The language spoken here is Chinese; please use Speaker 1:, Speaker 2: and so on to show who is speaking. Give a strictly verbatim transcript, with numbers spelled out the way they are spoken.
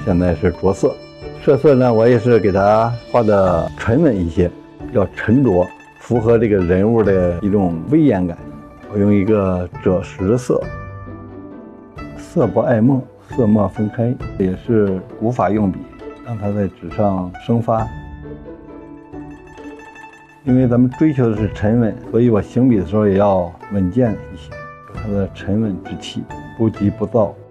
Speaker 1: 现在是着色。色色呢，我也是给它画的沉稳一些，比较沉着，符合这个人物的一种威严感。我用一个赭石色，色不爱墨，色墨分开，也是古法用笔，让它在纸上生发。因为咱们追求的是沉稳，所以我行笔的时候也要稳健一些，有它的沉稳之气，不急不躁。